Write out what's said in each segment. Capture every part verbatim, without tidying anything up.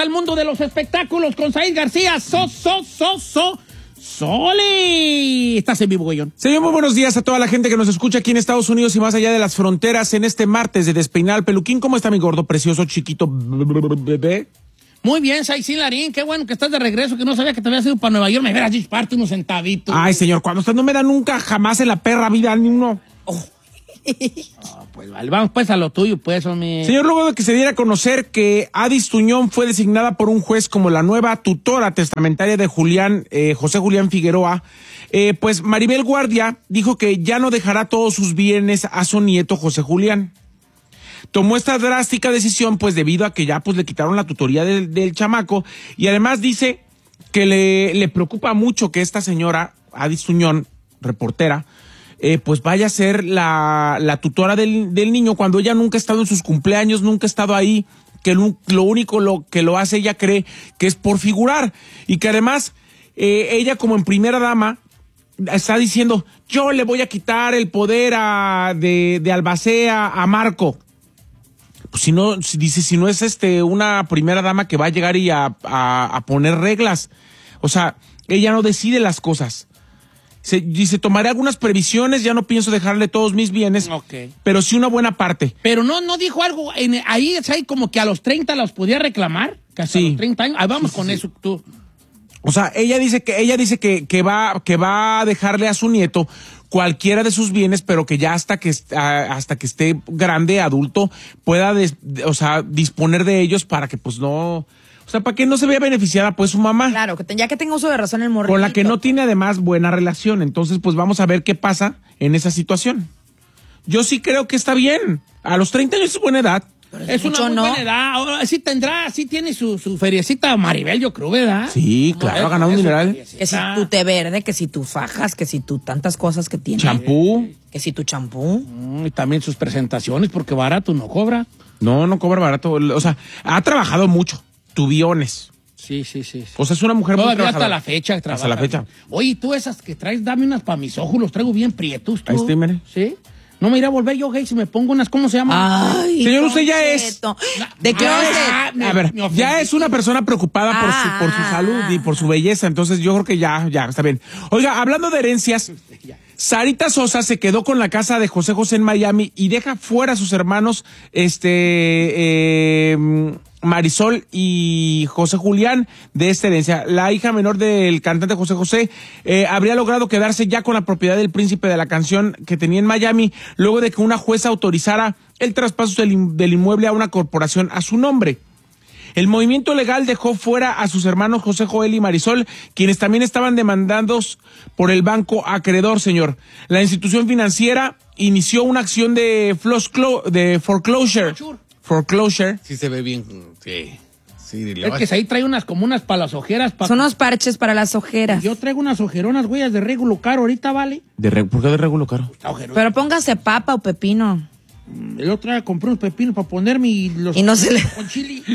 al mundo de los espectáculos con Said García. So, so, so, so. ¡Soli! Estás en vivo, güeyón. Señor, muy buenos días a toda la gente que nos escucha aquí en Estados Unidos y más allá de las fronteras en este martes de Despeinar al Peluquín. ¿Cómo está mi gordo, precioso, chiquito bebé? Muy bien, Said Larín, qué bueno que estás de regreso, que no sabía que te habías ido para Nueva York. Me hubieras disparte unos centavitos. Ay, señor, cuando usted no me da nunca, jamás en la perra vida, ni uno. Oh. Oh, pues vale, vamos pues a lo tuyo, pues, hombre. Señor, luego de que se diera a conocer que Adis Tuñón fue designada por un juez como la nueva tutora testamentaria de Julián, eh, José Julián Figueroa, eh, pues Maribel Guardia dijo que ya no dejará todos sus bienes a su nieto José Julián. Tomó esta drástica decisión pues debido a que ya pues le quitaron la tutoría del, del chamaco y además dice que le, le preocupa mucho que esta señora, Adis Tuñón, reportera, Eh, pues vaya a ser la, la tutora del, del niño cuando ella nunca ha estado en sus cumpleaños, nunca ha estado ahí, que lo, lo único lo, que lo hace ella cree que es por figurar y que además eh, ella como en primera dama está diciendo yo le voy a quitar el poder a, de, de albacea a Marco. Pues si no, si dice, si no es este una primera dama que va a llegar y a, a, a poner reglas, o sea, ella no decide las cosas. Se dice, tomaré algunas previsiones, ya no pienso dejarle todos mis bienes, okay, pero sí una buena parte. Pero no, no dijo algo, en, ahí es ahí como que a los treinta los podía reclamar, que hasta sí. los treinta años, ahí vamos sí, con sí, eso sí. tú. O sea, ella dice que ella dice que, que va que va a dejarle a su nieto cualquiera de sus bienes, pero que ya hasta que hasta que esté grande, adulto, pueda des, o sea, disponer de ellos para que pues no, o sea, para que no se vea beneficiada pues su mamá. Claro, que te, ya que tenga uso de razón el morrito. Con la que no tiene además buena relación. Entonces, pues vamos a ver qué pasa en esa situación. Yo sí creo que está bien. A los treinta años es buena edad. Es, es una muy no. buena edad. Ahora sí tendrá, sí tiene su, su feriecita Maribel, yo creo, ¿verdad? Sí, claro, ha ganado un dineral. Que si tu té verde, que si tu fajas, que si tu tantas cosas que tiene. Champú. Que si tu champú. Mm, y también sus presentaciones, porque barato no cobra. No, no cobra barato. O sea, ha trabajado mucho. Tubiones. Sí, sí, sí, sí. O sea, es una mujer muy todavía trabajadora. hasta la fecha. Hasta la fecha. Oye, tú esas que traes, dame unas para mis ojos, los traigo bien prietos. ¿Tú? Ahí estoy, mire. ¿Sí? No me iré a volver yo gay si me pongo unas, ¿cómo se llama? Ay, señor, usted ya es. ¿De qué Ah, me- A ver, me ofendí. ya es una persona preocupada por su, por su salud y por su belleza. Entonces yo creo que ya, ya, está bien. Oiga, hablando de herencias, Sarita Sosa se quedó con la casa de José José en Miami y deja fuera a sus hermanos, este, eh, Marisol y José Julián de esta herencia. La hija menor del cantante José José eh, habría logrado quedarse ya con la propiedad del príncipe de la canción que tenía en Miami luego de que una jueza autorizara el traspaso del, in- del inmueble a una corporación a su nombre. El movimiento legal dejó fuera a sus hermanos José Joel y Marisol, quienes también estaban demandados por el banco acreedor, señor. La institución financiera inició una acción de, flosclo- de foreclosure. Foreclosure. Sí se ve bien, sí. Sí, dile, Es que ahí trae unas como unas para las ojeras. Pa... Son unos parches para las ojeras. Yo traigo unas ojeronas, güeyas, de régulo caro ahorita, ¿vale? De re- ¿Por qué de regulo caro? Ojerona. Pero póngase papa o pepino. El otro día compré unos pepinos para ponerme y los... Y no se le- Con chili.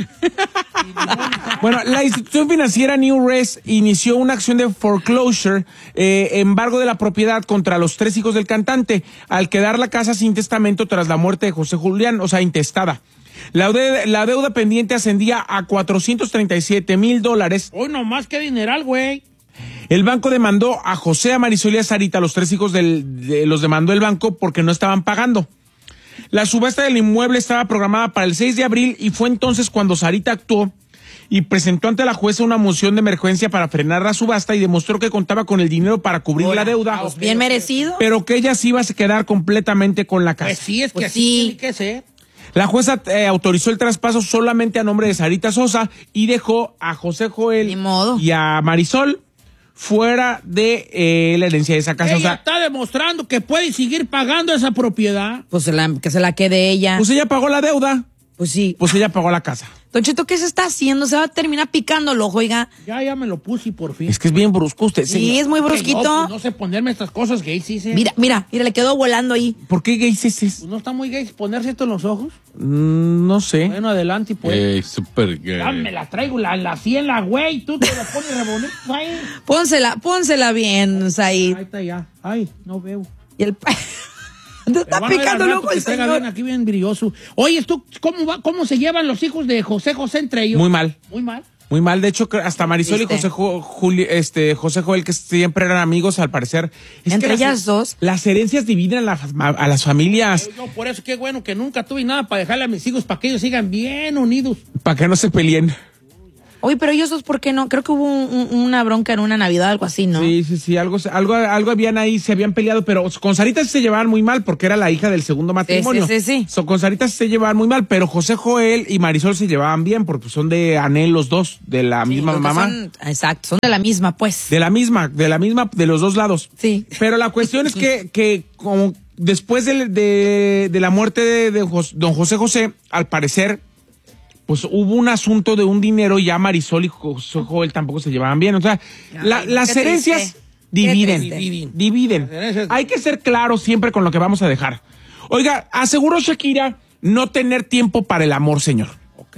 Bueno, la institución financiera New Res inició una acción de foreclosure, eh, embargo de la propiedad contra los tres hijos del cantante, al quedar la casa sin testamento tras la muerte de José Julián, o sea, intestada. La, de, la deuda pendiente ascendía a cuatrocientos treinta y siete mil dólares. Hoy nomás que dineral, güey. El banco demandó a José, a Marisol y a Sarita, los tres hijos del, de, los demandó el banco porque no estaban pagando. La subasta del inmueble estaba programada para el seis de abril y fue entonces cuando Sarita actuó y presentó ante la jueza una moción de emergencia para frenar la subasta y demostró que contaba con el dinero para cubrir Hola. la deuda, Pues bien merecido. pero que ella sí iba a quedar completamente con la casa. Pues sí, es que Pues así sí. tiene que ser. La jueza eh, autorizó el traspaso solamente a nombre de Sarita Sosa y dejó a José Joel Ni modo. y a Marisol fuera de eh, la herencia de esa casa. Ella O sea, está demostrando que puede seguir pagando esa propiedad. Pues se la- que se la quede ella. pues ella pagó la deuda, Pues sí. pues ella pagó la casa. Don Cheto, ¿qué se está haciendo? Se va a terminar picando el ojo, oiga. Ya, ya me lo puse por fin. Es que es bien brusco usted, Sí, señor. es muy brusquito. No, pues no sé ponerme estas cosas gays, sí, sí. Mira, mira, mira, le quedó volando ahí. ¿Por qué gay es ese? Pues no está muy gay ponerse esto en los ojos. Mm, no sé. Bueno, adelante, pues. Ey, súper gay. Ya me la traigo, la, la ciela, güey. Tú te la pones rebonito ahí. Pónsela, pónsela bien, Said. Ahí está ya. Ay, no veo. Y el pa- Te está picando loco el señor. Bien, aquí bien brilloso. Oye, ¿tú cómo va, cómo se llevan los hijos de José José entre ellos? Muy mal. Muy mal. Muy mal, de hecho, hasta Marisol ¿Viste? y José, Jo- Juli- este, José Joel, que siempre eran amigos, al parecer. Es Entre que las- ellas dos. Las herencias dividen a, la- a las familias Yo, por eso qué bueno que nunca tuve nada para dejarle a mis hijos para que ellos sigan bien unidos. para que no se peleen. Oye, pero ellos dos, ¿por qué no? Creo que hubo un- un- una bronca en una Navidad, algo así, ¿no? Sí, sí, sí, algo, algo, algo habían ahí, se habían peleado, pero con Sarita sí se llevaban muy mal porque era la hija del segundo matrimonio. sí, sí. So, con Sarita sí se llevaban muy mal, pero José Joel y Marisol se llevaban bien porque son de Anel los dos, de la Sí, misma los que mamá. son- exacto, son de la misma, pues. De la misma, de la misma, de los dos lados. Sí. Pero la cuestión es que, que como después de, de, de la muerte de, de Jos- don José José, al parecer, pues hubo un asunto de un dinero y ya Marisol y José Joel tampoco se llevaban bien. O sea, la- Ay, las qué herencias triste. dividen, Qué triste. dividen. Las herencias- Hay que ser claros siempre con lo que vamos a dejar. Oiga, aseguró Shakira no tener tiempo para el amor, señor. Ok.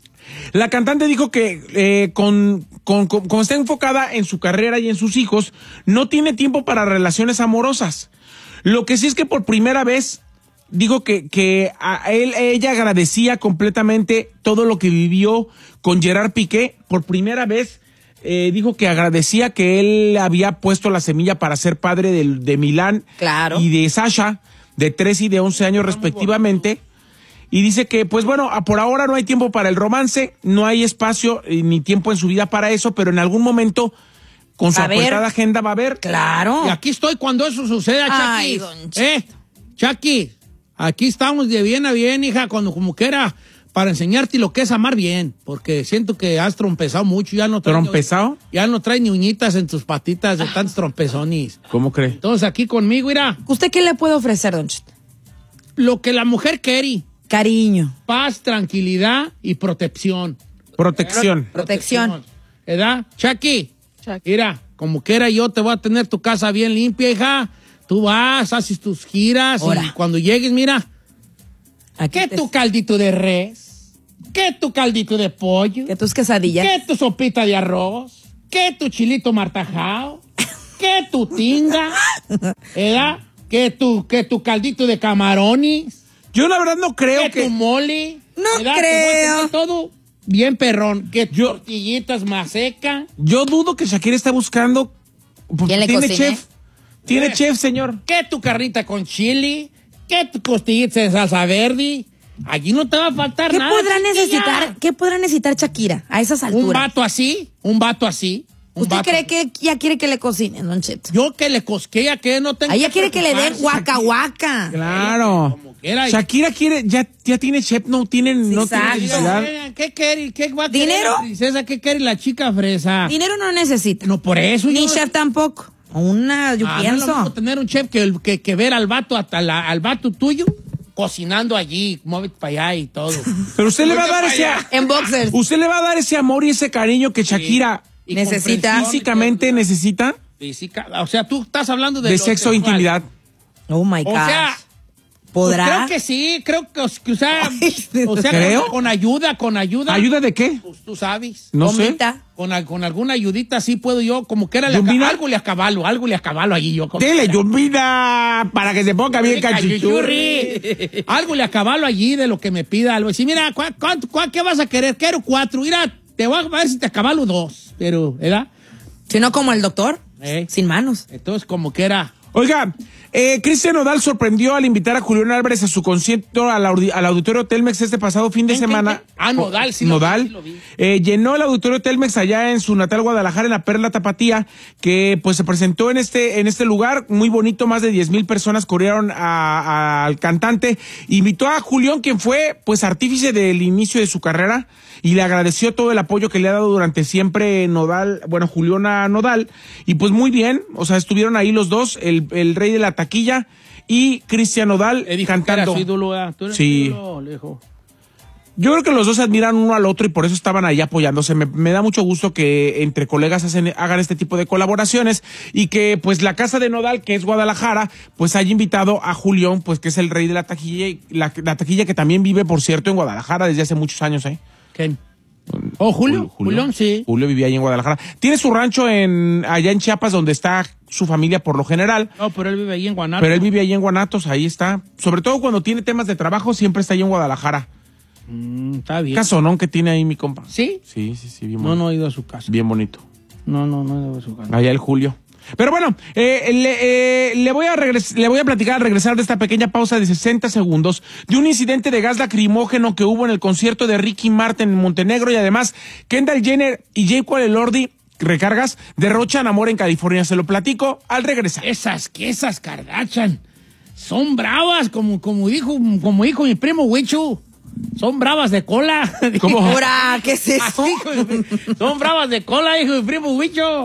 La cantante dijo que eh, con, con, con- como está enfocada en su carrera y en sus hijos, no tiene tiempo para relaciones amorosas. Lo que sí es que por primera vez dijo que, que a él, ella agradecía completamente todo lo que vivió con Gerard Piqué. Por primera vez eh, dijo que agradecía que él había puesto la semilla para ser padre de, de Milán Claro. y de Sasha, de tres y de once años respectivamente. Y dice que, pues bueno, a- por ahora no hay tiempo para el romance, no hay espacio eh, ni tiempo en su vida para eso, pero en algún momento, con su Va a haber. apretada agenda, va a haber. Claro. Y aquí estoy cuando eso suceda, Ay, Chucky. don Cheto. Eh, Chucky, aquí estamos de bien a bien, hija, cuando como quiera, para enseñarte lo que es amar bien, porque siento que has trompezado mucho, ya no traes ¿Trompezado? ya no traes ni uñitas en tus patitas de tantos trompezones. ¿Cómo cree? Entonces aquí conmigo, mira, ¿Usted qué le puede ofrecer, don Cheto? lo que la mujer quiere, Cariño. paz, tranquilidad y protección. Protección. Protección. ¿Verdad? Chucky, Chucky. mira, como quiera yo te voy a tener tu casa bien limpia, hija. Tú vas, haces tus giras Ahora. y cuando llegues, mira, Aquí ¿qué te- tu caldito de res? ¿Qué tu caldito de pollo? ¿Qué tus quesadillas? ¿Qué tu sopita de arroz? ¿Qué tu chilito martajao? ¿Qué tu tinga? ¿Verdad? ¿Qué tu, qué tu caldito de camarones? Yo la verdad no creo ¿Qué que... tu mole? No ¿Verdad? Te voy a creo. tener todo bien perrón. ¿Qué tortillitas más seca? Yo dudo que Shakira esté buscando... porque ¿Quién le tiene cocine? chef. Tiene Eh. chef, señor. ¿Qué tu carnita con chili? ¿Qué tu costillitas en salsa verde? Allí no te va a faltar ¿Qué nada. podrá chiquilla. necesitar? ¿Qué podrá necesitar Shakira a esas Un alturas? vato así, un vato así. un ¿Usted vato cree así. que ya quiere que le cocinen, don Cheto? Yo que le cosquea, que no tengo A ella quiere que le den preocuparse. guaca guaca. Claro. Como quiera. Shakira quiere... Ya, ya tiene chef, no tiene, no tiene exacto. necesidad. Oigan, ¿Qué quiere? ¿Qué va a querer ¿Dinero? la princesa? ¿Qué quiere la chica fresa? Dinero no necesita. No, por eso Ni yo... chef tampoco. Una, yo Ah, no es lo pienso. mismo tener un chef que, que, que ver al vato, hasta la- al vato tuyo cocinando allí, muévete para allá y todo. Pero usted le va a dar Para ese... allá. En boxers. Usted le va a dar ese amor y ese cariño que Shakira Y Necesita. comprensión y físicamente todo. necesita Física, o sea, tú estás hablando de, de lo sexo e sexual. intimidad. Oh my O God. sea, ¿podrá? pues creo que sí, creo que, que, o sea, o sea, ¿Creo? con, con ayuda, con ayuda. ¿Ayuda de qué? Pues tú sabes. No sé. Bombita. Con, al- con alguna ayudita sí puedo yo, como que era le ¿Yumbina? aca- algo le acabalo, algo le acabalo allí yo. como Dele, quiera. Yumbina, para que se ponga bien cachichurri. Cachichurri. Algo le acabalo allí de lo que me pida algo. Si mira, ¿cuá- cuánto- cuá- ¿qué vas a querer? Quiero cuatro. Mira, te voy a ver si te acabalo dos. Pero, ¿verdad? Si no, como el doctor. Eh. Sin manos. Entonces, como que era. Oiga, eh, Cristian Nodal sorprendió al invitar a Julián Álvarez a su concierto al, audi- al auditorio Telmex este pasado fin de ¿Quién, semana. quién, quién? Ah, Nodal, sí lo vi, Nodal. sí lo vi. Eh, llenó el auditorio Telmex allá en su natal Guadalajara, en la Perla Tapatía, que pues se presentó en este, en este lugar, muy bonito, más de diez mil personas corrieron a- a- al cantante. Invitó a Julián, quien fue pues artífice del inicio de su carrera, y le agradeció todo el apoyo que le ha dado durante siempre Nodal, bueno, Julián a Nodal, y pues muy bien, o sea, estuvieron ahí los dos, el, el rey de la taquilla y Cristian Nodal Él dijo cantando. que era su ídolo, ¿verdad? Tú eres Sí. su ídolo, le dijo. Yo creo que los dos se admiran uno al otro y por eso estaban ahí apoyándose. Me, me da mucho gusto que entre colegas hacen, hagan este tipo de colaboraciones y que pues la casa de Nodal, que es Guadalajara, pues haya invitado a Julián, pues que es el rey de la taquilla, y la, la taquilla que también vive, por cierto, en Guadalajara desde hace muchos años, ¿eh? ¿Quién? Oh, Julio, Julián, sí. Julio vivía ahí en Guadalajara. Tiene su rancho en allá en Chiapas, donde está su familia por lo general. No, pero él vive ahí en Guanatos. Pero él vive ahí en Guanatos, ahí está. Sobre todo cuando tiene temas de trabajo, siempre está ahí en Guadalajara. Mm, está bien. Casonón que tiene ahí mi compa. ¿Sí? Sí, sí, sí, bien No, bonito. no he ido a su casa. Bien bonito. No, no, no he ido a su casa. Allá el Julio. Pero bueno, eh, le, eh, le, voy a regres- le voy a platicar al regresar de esta pequeña pausa de sesenta segundos de un incidente de gas lacrimógeno que hubo en el concierto de Ricky Martin en Montenegro y además Kendall Jenner y Jay Elordi, recargas, derrochan amor en California. Se lo platico al regresar. Esas, que esas Kardashian son bravas, como, como dijo, como dijo mi primo Huicho. Son bravas de cola. ¿Cómo? Ahora, ¿qué es eso? Así, son bravas de cola, dijo mi primo Huicho.